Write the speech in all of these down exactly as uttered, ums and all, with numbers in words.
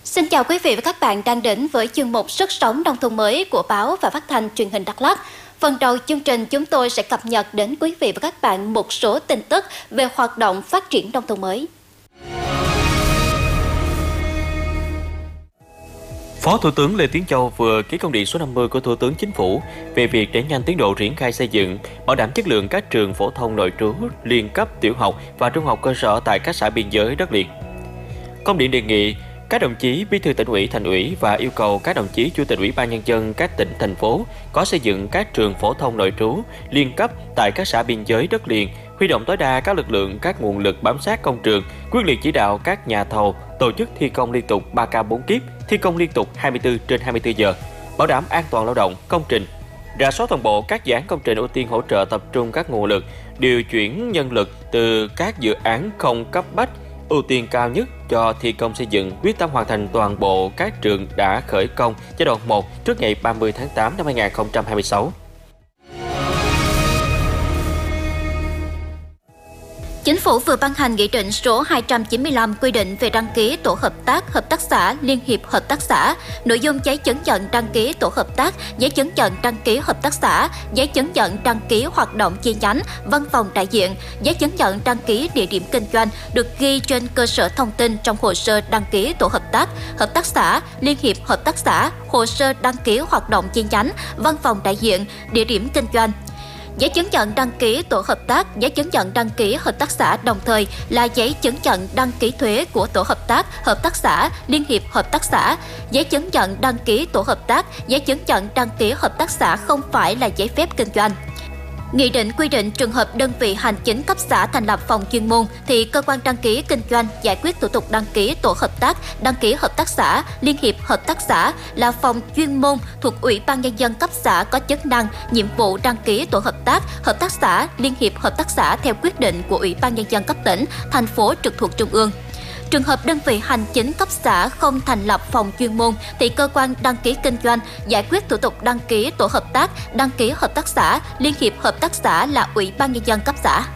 Xin chào quý vị và các bạn đang đến với chương mục Sức sống nông thôn mới của báo và phát thanh truyền hình Đắk Lắk. Phần đầu chương trình chúng tôi sẽ cập nhật đến quý vị và các bạn một số tin tức về hoạt động phát triển nông thôn mới. Phó Thủ tướng Lê Tiến Châu vừa ký công điện số năm mươi của Thủ tướng Chính phủ về việc đẩy nhanh tiến độ triển khai xây dựng, bảo đảm chất lượng các trường phổ thông nội trú, liên cấp, tiểu học và trung học cơ sở tại các xã biên giới đất liền. Công điện đề nghị các đồng chí Bí thư Tỉnh ủy, Thành ủy và yêu cầu các đồng chí Chủ tịch Ủy ban Nhân dân các tỉnh, thành phố có xây dựng các trường phổ thông nội trú, liên cấp tại các xã biên giới đất liền, huy động tối đa các lực lượng, các nguồn lực bám sát công trường, quyết liệt chỉ đạo các nhà thầu tổ chức thi công liên tục ba K bốn kíp, thi công liên tục hai mươi tư trên hai mươi tư giờ, bảo đảm an toàn lao động, công trình. Rà soát toàn bộ các dự án công trình ưu tiên hỗ trợ tập trung các nguồn lực, điều chuyển nhân lực từ các dự án không cấp bách, ưu tiên cao nhất cho thi công xây dựng, quyết tâm hoàn thành toàn bộ các trường đã khởi công giai đoạn một trước ngày ba mươi tháng tám năm hai nghìn không trăm hai mươi sáu. Chính phủ vừa ban hành Nghị định số hai trăm chín mươi lăm quy định về đăng ký tổ hợp tác, hợp tác xã, liên hiệp hợp tác xã, nội dung giấy chứng nhận đăng ký tổ hợp tác, giấy chứng nhận đăng ký hợp tác xã, giấy chứng nhận đăng ký hoạt động chi nhánh, văn phòng đại diện, giấy chứng nhận đăng ký địa điểm kinh doanh được ghi trên cơ sở thông tin trong hồ sơ đăng ký tổ hợp tác, hợp tác xã, liên hiệp hợp tác xã, hồ sơ đăng ký hoạt động chi nhánh, văn phòng đại diện, địa điểm kinh doanh. Giấy chứng nhận đăng ký tổ hợp tác, giấy chứng nhận đăng ký hợp tác xã đồng thời là giấy chứng nhận đăng ký thuế của tổ hợp tác, hợp tác xã, liên hiệp hợp tác xã. Giấy chứng nhận đăng ký tổ hợp tác, giấy chứng nhận đăng ký hợp tác xã không phải là giấy phép kinh doanh. Nghị định quy định trường hợp đơn vị hành chính cấp xã thành lập phòng chuyên môn thì cơ quan đăng ký kinh doanh giải quyết thủ tục đăng ký tổ hợp tác, đăng ký hợp tác xã, liên hiệp hợp tác xã là phòng chuyên môn thuộc Ủy ban Nhân dân cấp xã có chức năng, nhiệm vụ đăng ký tổ hợp tác, hợp tác xã, liên hiệp hợp tác xã theo quyết định của Ủy ban Nhân dân cấp tỉnh, thành phố trực thuộc Trung ương. Trường hợp đơn vị hành chính cấp xã không thành lập phòng chuyên môn thì cơ quan đăng ký kinh doanh giải quyết thủ tục đăng ký tổ hợp tác, đăng ký hợp tác xã, liên hiệp hợp tác xã là Ủy ban Nhân dân cấp xã.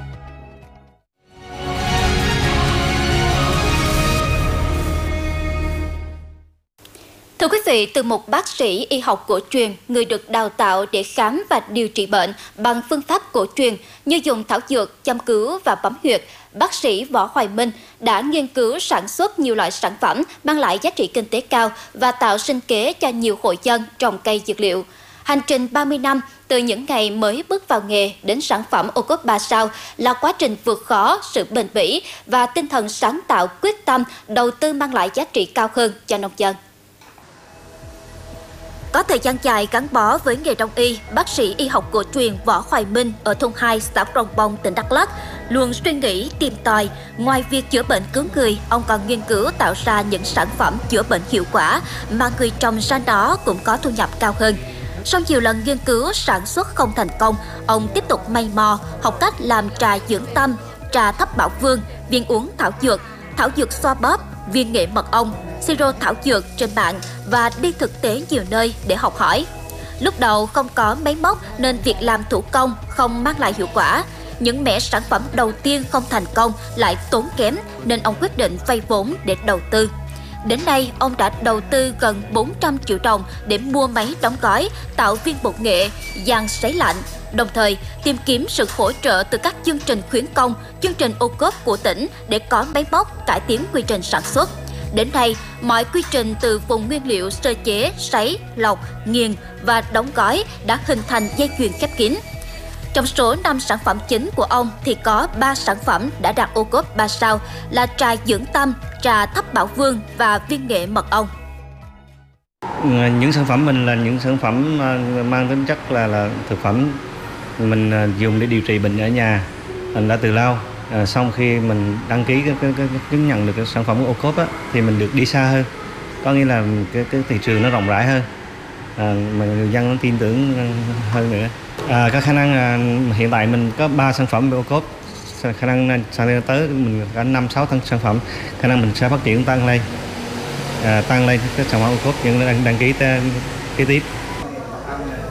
Thưa quý vị, từ một bác sĩ y học cổ truyền, người được đào tạo để khám và điều trị bệnh bằng phương pháp cổ truyền như dùng thảo dược, châm cứu và bấm huyệt, bác sĩ Võ Hoài Minh đã nghiên cứu sản xuất nhiều loại sản phẩm mang lại giá trị kinh tế cao và tạo sinh kế cho nhiều hộ dân trồng cây dược liệu. Hành trình ba mươi năm, từ những ngày mới bước vào nghề đến sản phẩm ô cốp ba sao là quá trình vượt khó, sự bền bỉ và tinh thần sáng tạo, quyết tâm, đầu tư mang lại giá trị cao hơn cho nông dân. Có thời gian dài gắn bó với nghề đông y, bác sĩ y học cổ truyền Võ Hoài Minh ở thôn hai, xã Krông Bông, tỉnh Đắk Lắk luôn suy nghĩ tìm tòi. Ngoài việc chữa bệnh cứu người, ông còn nghiên cứu tạo ra những sản phẩm chữa bệnh hiệu quả mà người trồng ra đó cũng có thu nhập cao hơn. Sau nhiều lần nghiên cứu sản xuất không thành công, ông tiếp tục mày mò, học cách làm trà dưỡng tâm, trà thấp bảo vương, viên uống thảo dược, thảo dược xoa bóp, viên nghệ mật ong, siro thảo dược trên mạng và đi thực tế nhiều nơi để học hỏi. Lúc đầu không có máy móc nên việc làm thủ công không mang lại hiệu quả. Những mẻ sản phẩm đầu tiên không thành công lại tốn kém nên ông quyết định vay vốn để đầu tư. Đến nay, ông đã đầu tư gần bốn trăm triệu đồng để mua máy đóng gói, tạo viên bột nghệ, dàn sấy lạnh, đồng thời tìm kiếm sự hỗ trợ từ các chương trình khuyến công, chương trình ô cốp của tỉnh để có máy móc cải tiến quy trình sản xuất. Đến nay, mọi quy trình từ vùng nguyên liệu sơ chế, sấy, lọc, nghiền và đóng gói đã hình thành dây chuyền khép kín. Trong số năm sản phẩm chính của ông thì có ba sản phẩm đã đạt ô cốp ba sao là trà dưỡng tâm, trà thấp bảo vương và viên nghệ mật ong. Những sản phẩm mình là những sản phẩm mang tính chất là, là thực phẩm mình dùng để điều trị bệnh ở nhà mình đã từ lâu. À, sau khi mình đăng ký cái, cái, cái, cái chứng nhận được cái sản phẩm ô cốp á, thì mình được đi xa hơn, có nghĩa là cái, cái thị trường nó rộng rãi hơn, à, mà người dân nó tin tưởng hơn nữa. À, có khả năng à, hiện tại mình có ba sản phẩm ô cốp, khả năng sang tới mình có năm sáu sản phẩm, khả năng mình sẽ phát triển tăng lên, à, tăng lên cái sản phẩm ô cốp những đăng, đăng ký kế tiếp.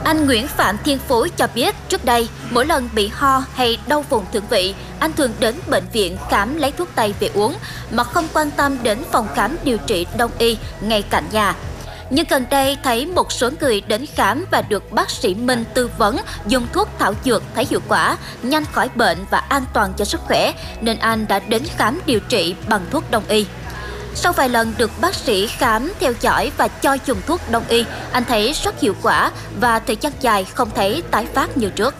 Anh Nguyễn Phạm Thiên Phú cho biết trước đây, mỗi lần bị ho hay đau vùng thượng vị, anh thường đến bệnh viện khám lấy thuốc tây về uống, mà không quan tâm đến phòng khám điều trị đông y ngay cạnh nhà. Nhưng gần đây thấy một số người đến khám và được bác sĩ Minh tư vấn dùng thuốc thảo dược thấy hiệu quả, nhanh khỏi bệnh và an toàn cho sức khỏe, nên anh đã đến khám điều trị bằng thuốc đông y. Sau vài lần được bác sĩ khám, theo dõi và cho dùng thuốc đông y, anh thấy rất hiệu quả và thời gian dài không thấy tái phát như trước.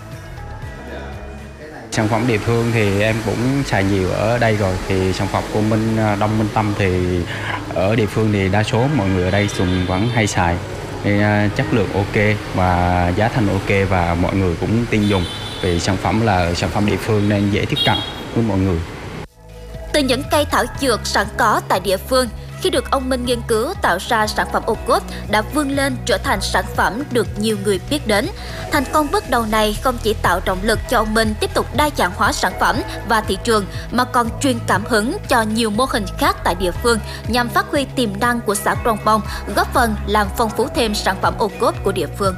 Sản phẩm địa phương thì em cũng xài nhiều ở đây rồi, thì sản phẩm của Minh Đông Minh Tâm thì ở địa phương thì đa số mọi người ở đây dùng vẫn hay xài. Thì chất lượng ok và giá thành ok và mọi người cũng tin dùng, vì sản phẩm là sản phẩm địa phương nên dễ tiếp cận với mọi người. Từ những cây thảo dược sẵn có tại địa phương, khi được ông Minh nghiên cứu tạo ra sản phẩm ô cốp đã vươn lên trở thành sản phẩm được nhiều người biết đến. Thành công bước đầu này không chỉ tạo động lực cho ông Minh tiếp tục đa dạng hóa sản phẩm và thị trường, mà còn truyền cảm hứng cho nhiều mô hình khác tại địa phương nhằm phát huy tiềm năng của xã Krông Bông, góp phần làm phong phú thêm sản phẩm ô cốp của địa phương.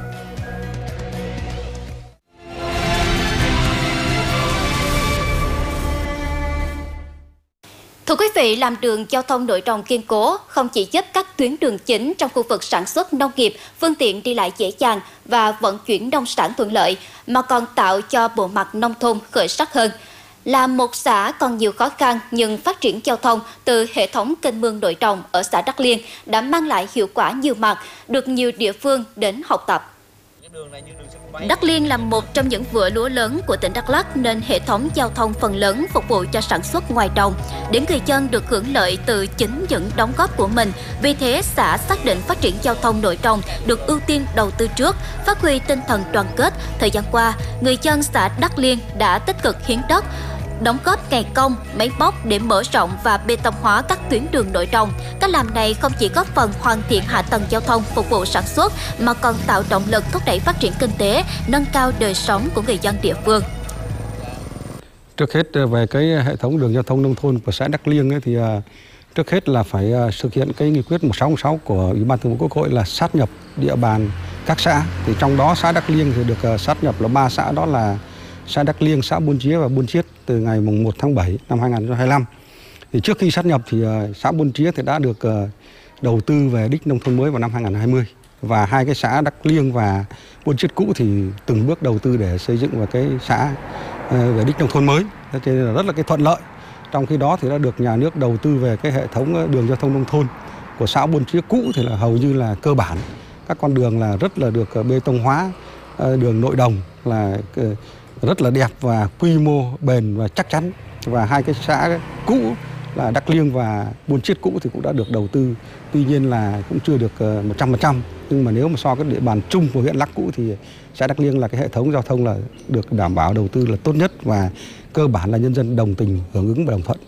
Thưa quý vị, làm đường giao thông nội đồng kiên cố không chỉ giúp các tuyến đường chính trong khu vực sản xuất nông nghiệp, phương tiện đi lại dễ dàng và vận chuyển nông sản thuận lợi, mà còn tạo cho bộ mặt nông thôn khởi sắc hơn. Là một xã còn nhiều khó khăn nhưng phát triển giao thông từ hệ thống kênh mương nội đồng ở xã Đắc Liên đã mang lại hiệu quả nhiều mặt, được nhiều địa phương đến học tập. Đắc Liên là một trong những vựa lúa lớn của tỉnh Đắk Lắk nên hệ thống giao thông phần lớn phục vụ cho sản xuất ngoài đồng, để người dân được hưởng lợi từ chính những đóng góp của mình. Vì thế, xã xác định phát triển giao thông nội đồng được ưu tiên đầu tư trước, phát huy tinh thần đoàn kết. Thời gian qua, người dân xã Đắc Liên đã tích cực hiến đất, đóng góp ngày công, máy móc để mở rộng và bê tông hóa các tuyến đường nội đồng. Cách làm này không chỉ góp phần hoàn thiện hạ tầng giao thông phục vụ sản xuất, mà còn tạo động lực thúc đẩy phát triển kinh tế, nâng cao đời sống của người dân địa phương. Trước hết về cái hệ thống đường giao thông nông thôn của xã Đắc Liên ấy, thì trước hết là phải thực hiện cái nghị quyết một sáu sáu của Ủy ban Thường vụ Quốc hội là sát nhập địa bàn các xã. Thì trong đó xã Đắc Liên thì được sát nhập là ba xã, đó là xã Đắc Liên, xã Buôn Chía và Buôn Chiết từ ngày mùng một tháng bảy năm hai nghìn không trăm hai mươi lăm. Thì trước khi sát nhập thì xã Buôn Chía thì đã được đầu tư về đích nông thôn mới vào năm hai nghìn không trăm hai mươi, và hai cái xã Đắc Liên và Buôn Chiết cũ thì từng bước đầu tư để xây dựng vào cái xã về đích nông thôn mới, cho nên là rất là cái thuận lợi. Trong khi đó thì đã được nhà nước đầu tư về cái hệ thống đường giao thông nông thôn của xã Buôn Chía cũ thì là hầu như là cơ bản các con đường là rất là được bê tông hóa, đường nội đồng là rất là đẹp và quy mô bền và chắc chắn. Và hai cái xã cũ là Đắc Liên và Buôn Chiết cũ thì cũng đã được đầu tư, tuy nhiên là cũng chưa được một trăm phần trăm. Nhưng mà nếu mà so với địa bàn chung của huyện Lắc cũ thì xã Đắc Liên là cái hệ thống giao thông là được đảm bảo đầu tư là tốt nhất, và cơ bản là nhân dân đồng tình, hưởng ứng và đồng thuận.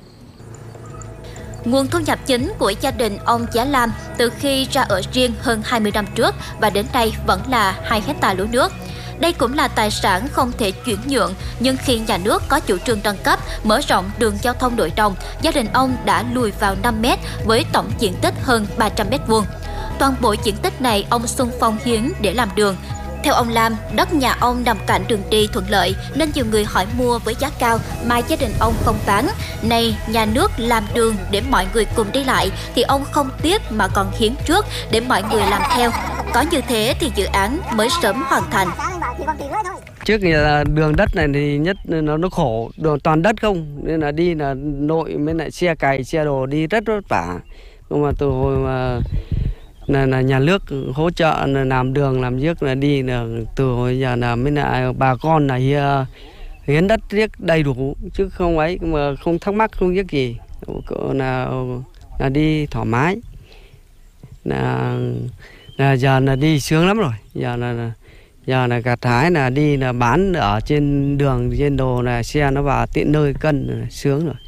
Nguồn thu nhập chính của gia đình ông Giá Lam từ khi ra ở riêng hơn hai mươi năm trước và đến nay vẫn là hai hectare lúa nước. Đây cũng là tài sản không thể chuyển nhượng, nhưng khi nhà nước có chủ trương nâng cấp, mở rộng đường giao thông nội đồng, gia đình ông đã lùi vào năm mét với tổng diện tích hơn ba trăm mét vuông. Toàn bộ diện tích này ông xung phong hiến để làm đường. Theo ông Lam, đất nhà ông nằm cạnh đường đi thuận lợi nên nhiều người hỏi mua với giá cao mà gia đình ông không bán. Nay nhà nước làm đường để mọi người cùng đi lại thì ông không tiếc mà còn hiến trước để mọi người làm theo. Có như thế thì dự án mới sớm hoàn thành. Trước là đường đất này thì nhất nó nó khổ, đường toàn đất không, nên là đi là nội mới lại xe cày xe đồ đi rất vất vả. Nhưng mà từ hồi mà là, là nhà nước hỗ trợ là làm đường làm giếc là đi là từ hồi giờ là mới lại bà con là hiến đất riết đầy đủ, chứ không ấy mà không thắc mắc không biết gì, là là đi thoải mái, là, là giờ là đi sướng lắm rồi. Giờ là giờ là gặt hái là đi là bán ở trên đường trên đồ là xe nó vào tiện nơi cân là sướng rồi.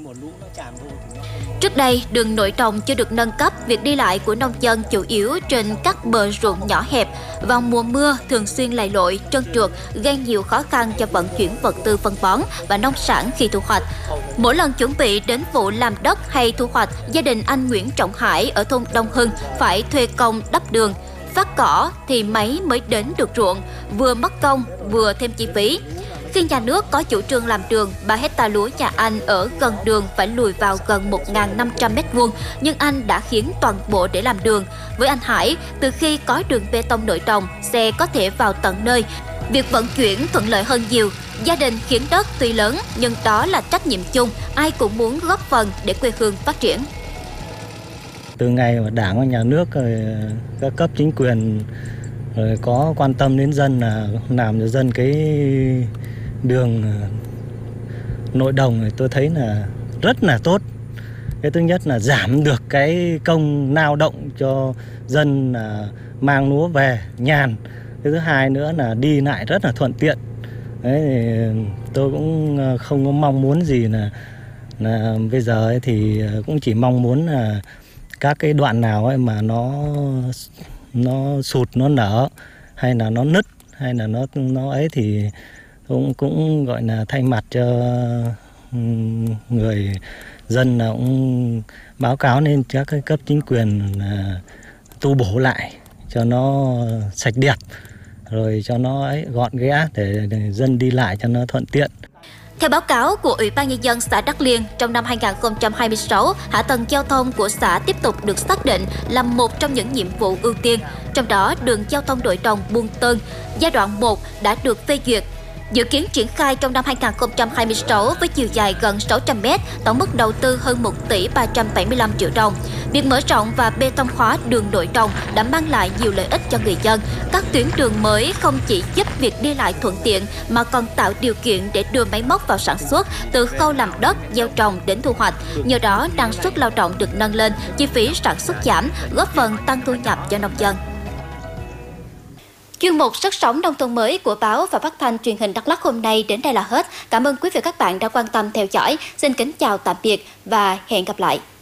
Trước đây, đường nội đồng chưa được nâng cấp, việc đi lại của nông dân chủ yếu trên các bờ ruộng nhỏ hẹp. Vào mùa mưa, thường xuyên lầy lội, trơn trượt, gây nhiều khó khăn cho vận chuyển vật tư phân bón và nông sản khi thu hoạch. Mỗi lần chuẩn bị đến vụ làm đất hay thu hoạch, gia đình anh Nguyễn Trọng Hải ở thôn Đông Hưng phải thuê công đắp đường. phát cỏ thì máy mới đến được ruộng, vừa mất công vừa thêm chi phí. Khi nhà nước có chủ trương làm đường, ba hecta lúa nhà anh ở gần đường phải lùi vào gần một nghìn năm trăm mét vuông, nhưng anh đã khiến toàn bộ để làm đường. Với anh Hải, từ khi có đường bê tông nội đồng, xe có thể vào tận nơi. Việc vận chuyển thuận lợi hơn nhiều. Gia đình khiến đất tuy lớn, nhưng đó là trách nhiệm chung, ai cũng muốn góp phần để quê hương phát triển. Từ ngày mà Đảng và Nhà nước, rồi các cấp chính quyền rồi có quan tâm đến dân là làm cho dân cái đường nội đồng thì tôi thấy là rất là tốt. Cái thứ nhất là giảm được cái công lao động cho dân, là mang lúa về nhàn. Cái thứ hai nữa là đi lại rất là thuận tiện. Đấy, thì tôi cũng không có mong muốn gì là là bây giờ ấy thì cũng chỉ mong muốn là các cái đoạn nào ấy mà nó nó sụt, nó nở hay là nó nứt hay là nó nó ấy thì cũng cũng gọi là thay mặt cho người dân là cũng báo cáo lên các cái cấp chính quyền là tu bổ lại cho nó sạch đẹp, rồi cho nó ấy gọn ghẽ để, để dân đi lại cho nó thuận tiện. Theo báo cáo của Ủy ban Nhân dân xã Đắc Liên, trong năm hai nghìn không trăm hai mươi sáu, hạ tầng giao thông của xã tiếp tục được xác định là một trong những nhiệm vụ ưu tiên. Trong đó, đường giao thông nội đồng Buôn Tơn, giai đoạn một đã được phê duyệt. Dự kiến triển khai trong năm hai nghìn không trăm hai mươi sáu với chiều dài gần sáu trăm mét, tổng mức đầu tư hơn một tỷ ba trăm bảy mươi lăm triệu đồng. Việc mở rộng và bê tông hóa đường nội đồng đã mang lại nhiều lợi ích cho người dân. Các tuyến đường mới không chỉ giúp việc đi lại thuận tiện mà còn tạo điều kiện để đưa máy móc vào sản xuất, từ khâu làm đất, gieo trồng đến thu hoạch. Nhờ đó, năng suất lao động được nâng lên, chi phí sản xuất giảm, góp phần tăng thu nhập cho nông dân. Chuyên mục Sức sống nông thôn mới của báo và phát thanh truyền hình Đắk Lắk hôm nay đến đây là hết. Cảm ơn quý vị và các bạn đã quan tâm theo dõi. Xin kính chào tạm biệt và hẹn gặp lại.